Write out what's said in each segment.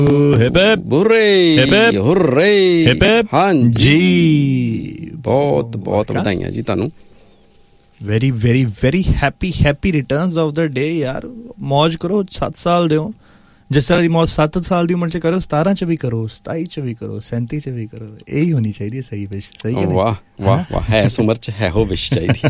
ਹਾਂਜੀ, ਬਹੁਤ ਬਹੁਤ ਵਧਾਈਆਂ ਜੀ ਤੁਹਾਨੂੰ। Very very very happy returns of the ਡੇ ਯਾਰ। ਮੌਜ ਕਰੋ, 7 ਸਾਲ ਦੇ ਹੋ। ਜਿਸ ਤਰ੍ਹਾਂ ਦੀ ਮੌਜ 7 ਸਾਲ ਦੀ ਉਮਰ 'ਚ ਕਰੋ, 17 'ਚ ਵੀ ਕਰੋ, 27 'ਚ ਵੀ ਕਰੋ, 37 'ਚ ਵੀ ਕਰੋ। ਇਹੀ ਹੋਣੀ ਚਾਹੀਦੀ ਹੈ ਸਹੀ ਵਿਸ਼। ਸਹੀ ਹੈ। ਵਾਹ ਵਾਹ ਵਾਹ, ਇਸ ਉਮਰ 'ਚ ਹੈ ਹੋ ਵਿਸ਼ ਚਾਹੀਦੀ।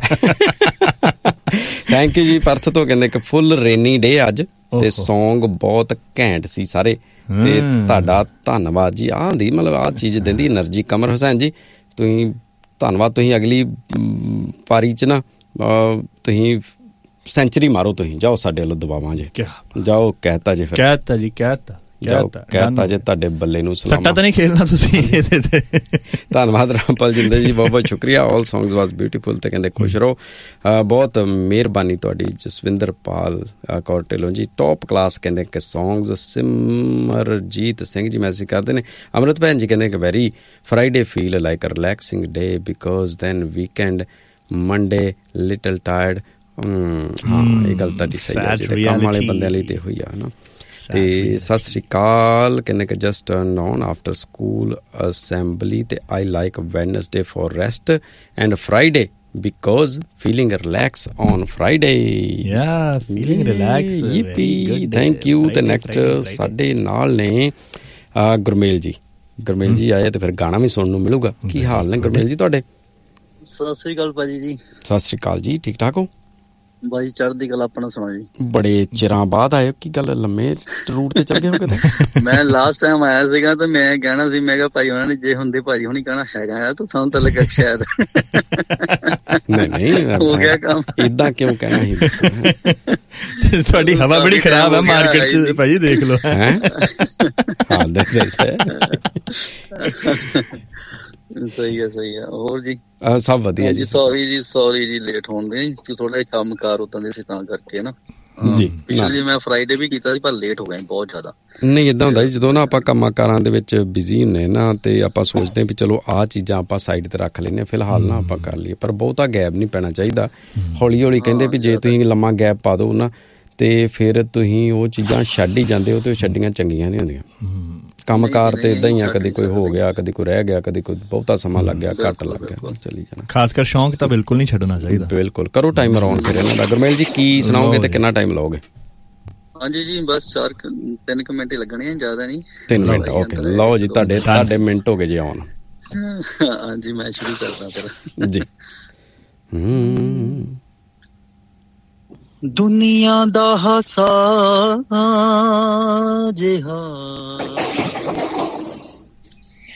ਥੈਂਕ ਯੂ ਜੀ। ਪਰਥ ਤੋਂ ਕਹਿੰਦੇ ਇੱਕ ਫੁੱਲ ਰੇਨੀ ਡੇ ਅੱਜ, ਤੇ ਸੌਂਗ ਬਹੁਤ ਘੈਂਟ ਸੀ ਸਾਰੇ, ਤੇ ਤੁਹਾਡਾ ਧੰਨਵਾਦ ਜੀ। ਆਹ ਹੁੰਦੀ ਮਤਲਬ ਆਹ ਚੀਜ਼ ਦਿੰਦੀ ਐਨਰਜੀ। ਕਮਰ ਹੁਸੈਨ ਜੀ ਤੁਸੀਂ ਧੰਨਵਾਦ। ਤੁਸੀਂ ਅਗਲੀ ਪਾਰੀ 'ਚ ਨਾ ਤੁਸੀਂ ਸੈਂਚਰੀ ਮਾਰੋ। ਤੁਸੀਂ ਜਾਓ, ਸਾਡੇ ਵੱਲੋਂ ਦੁਆਵਾਂ ਜੇ। ਜਾਓ, ਕਹਿਤਾ ਜੇ। ਫਿਰ ਕਹਿਤਾ ਜੀ, ਕਹਿਤਾ ਜੇ। ਤੁਹਾਡੇ ਬੱਲੇ ਨੂੰ ਸੱਟਾ ਤਾਂ ਨਹੀਂ ਖੇਲਣਾ ਤੁਸੀਂ ਇਹਦੇ ਤੇ। ਧੰਨਵਾਦ ਰਾਮਪਾਲ ਜਿੰਦਰ ਜੀ, ਬਹੁਤ ਬਹੁਤ ਸ਼ੁਕਰੀਆ। ਆਲ ਸੌਂਗਸ ਵਾਸ ਬਿਊਟੀਫੁਲ, ਤੇ ਕਹਿੰਦੇ ਖੁਸ਼ ਰਹੋ। ਬਹੁਤ ਮਿਹਰਬਾਨੀ ਤੁਹਾਡੀ। ਜਸਵਿੰਦਰ ਪਾਲ ਕੌਰ ਢਿੱਲੋਂ ਜੀ, ਟੌਪ ਕਲਾਸ ਕਹਿੰਦੇ ਕਿ ਸੌਂਗਸ। ਸਿਮਰਜੀਤ ਸਿੰਘ ਜੀ ਮੈਸੇਜ ਕਰਦੇ ਨੇ। ਅੰਮ੍ਰਿਤ ਭੈਣ ਜੀ ਕਹਿੰਦੇ ਕਿ very Friday feel like a relaxing day because then weekend Monday little ਟਾਇਰਡ। ਹਾਂ, ਇਹ ਗੱਲ ਤੁਹਾਡੀ ਸਹੀ ਹੈ। ਜਿਹੜੇ ਕੰਮ ਵਾਲੇ ਬੰਦਿਆਂ ਲਈ ਤੇ ਹੋਈ ਆ ਨਾ। ਤੇ ਸਤਿ ਸ਼੍ਰੀ ਅਕਾਲ ਕਹਿੰਦੇ ਕਿ just turn on after school assembly, ਤੇ I like Wednesday for rest and Friday because feeling relax on Friday. Feeling relax, Yippee, thank you. ਤੇ ਨੈਕਸਟ ਸਾਡੇ ਨਾਲ ਨੇ ਗੁਰਮੇਲ ਜੀ। ਗੁਰਮੇਲ ਜੀ ਆਏ ਤੇ ਫਿਰ ਗਾਣਾ ਵੀ ਸੁਣਨ ਨੂੰ ਮਿਲੂਗਾ। ਕੀ ਹਾਲ ਨੇ ਗੁਰਮੇਲ ਜੀ ਤੁਹਾਡੇ? ਸਤਿ ਸ੍ਰੀ ਅਕਾਲ ਭਾਜੀ ਜੀ। ਸਤਿ ਸ਼੍ਰੀ ਅਕਾਲ ਜੀ, ਠੀਕ ਠਾਕ ਹੋ? ਬਾਈ ਚੜ੍ਹਦੀ ਕਲਾ। ਆਪਣਾ ਸੁਣਾਓ ਜੀ। ਬੜੇ ਚਿਰਾਂ ਬਾਅਦ ਆਏ ਹੋ, ਕੀ ਗੱਲ ਲੰਮੇ ਰੂਟ ਤੇ ਚੱਲ ਗਏ ਹੋ ਕਿਤੇ? ਮੈਂ ਲਾਸਟ ਟਾਈਮ ਆਇਆ ਸੀਗਾ ਤੇ ਮੈਂ ਕਹਿਣਾ ਸੀ, ਮੈਂ ਕਿਹਾ ਭਾਈ ਉਹਨਾਂ ਨੇ ਜੇ ਹੁੰਦੇ ਭਾਜੀ ਹੁਣੀ ਕਹਿਣਾ ਹੈਗਾ ਆ, ਤਾਂ ਸਾਨੂੰ ਤਾਂ ਲੱਗਾ ਸ਼ਾਇਦ ਨਹੀਂ ਹੋ ਗਿਆ ਕੰਮ। ਏਦਾਂ ਕਿਉਂ ਕਹਿਣਾ ਸੀ? ਤੁਹਾਡੀ ਹਵਾ ਬੜੀ ਖਰਾਬ ਹੈ ਮਾਰਕੀਟ 'ਚ ਭਾਜੀ, ਦੇਖ ਲਓ। ਹਾਲ ਸਹੀ ਹੈ। ਹੋਰ ਜੀ ਸਭ ਵਧੀਆ ਜੀ। ਸੌਰੀ ਜੀ ਲੇਟ ਹੋਣ ਦੇ, ਥੋੜਾ ਜਿਹਾ ਕੰਮ ਕਾਰ ਉਦਾਂ ਦੇ ਸੀ ਤਾਂ ਕਰਕੇ ਨਾ ਜੀ। ਪਿਛਲੀ ਮੈਂ ਫਰਾਈਡੇ ਵੀ ਕੀਤਾ ਸੀ ਪਰ ਲੇਟ ਹੋ ਗਏ ਬਹੁਤ ਜ਼ਿਆਦਾ। ਨਹੀਂ, ਏਦਾਂ ਹੁੰਦਾ ਜੀ ਜਦੋਂ ਨਾ ਆਪਾਂ ਕੰਮਾਂ ਕਾਰਾਂ ਦੇ ਵਿੱਚ ਬਿਜ਼ੀ ਹੁੰਦੇ ਨਾ, ਤੇ ਆਪਾਂ ਸੋਚਦੇ ਵੀ ਚਲੋ ਆਹ ਚੀਜ਼ਾਂ ਆਪਾਂ ਸਾਈਡ ਤੇ ਰੱਖ ਲੈਂਦੇ ਹਾਂ, ਫਿਲਹਾਲ ਨਾ ਆਪਾਂ ਕਰ ਲਈਏ। ਪਰ ਬਹੁਤਾ ਗੈਪ ਨਹੀਂ ਪੈਣਾ ਚਾਹੀਦਾ। ਹੌਲੀ ਹੌਲੀ ਕਹਿੰਦੇ ਵੀ ਜੇ ਤੁਸੀਂ ਲੰਮਾ ਗੈਪ ਪਾ ਦਿਓ ਨਾ, ਤੇ ਫਿਰ ਤੁਸੀਂ ਉਹ ਚੀਜ਼ਾਂ ਛੱਡ ਹੀ ਜਾਂਦੇ ਹੋ, ਤੇ ਉਹ ਛੱਡੀਆਂ ਚੰਗੀਆਂ ਨਹੀਂ ਹੁੰਦੀਆਂ। ਕੰਮ ਕਾਰ ਤੇ ਏਦਾਂ ਹੀ ਆ, ਕਦੇ ਕੋਈ ਹੋ ਗਿਆ, ਕਦੇ ਕੋਈ ਰਹਿ ਗਿਆ, ਕਦੇ ਕੋਈ ਬਹੁਤਾ ਸਮਾਂ ਲੱਗ ਗਿਆ, ਘੱਟ ਲੱਗ ਗਿਆ, ਚਲੀ ਜਾਣਾ। ਖਾਸ ਕਰ ਸ਼ੌਂਕ ਤਾਂ ਬਿਲਕੁਲ ਨਹੀਂ ਛੱਡਣਾ ਚਾਹੀਦਾ। ਬਿਲਕੁਲ ਕਰੋ ਟਾਈਮਰ ਆਨ ਫਿਰ ਇਹਨਾਂ ਦਾ। ਗੁਰਮੇਲ ਜੀ ਕੀ ਸੁਣਾਓਗੇ ਤੇ ਕਿੰਨਾ ਟਾਈਮ ਲਾਓਗੇ? ਹਾਂਜੀ ਜੀ, ਬਸ 3 ਮਿੰਟ ਹੀ ਲੱਗਣੇ, ਜ਼ਿਆਦਾ ਨਹੀਂ। 3 ਮਿੰਟ, ਓਕੇ। ਲਓ ਜੀ, ਤੁਹਾਡੇ ਮਿੰਟ ਹੋ ਗਏ ਜੀ ਆਨ। ਹਾਂਜੀ, ਮੈਂ ਸ਼ੁਰੂ ਕਰਦਾ ਫਿਰ ਜੀ। ਦੁਨੀਆ ਦਾ ਹਾਸਾ ਜਿਹਾ